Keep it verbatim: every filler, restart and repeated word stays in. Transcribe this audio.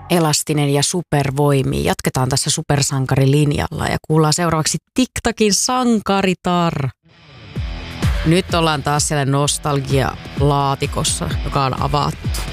elastinen ja supervoimi. Jatketaan tässä supersankarilinjalla ja kuullaan seuraavaksi TikTokin Sankaritar. Nyt ollaan taas siellä nostalgia-laatikossa, joka on avattu.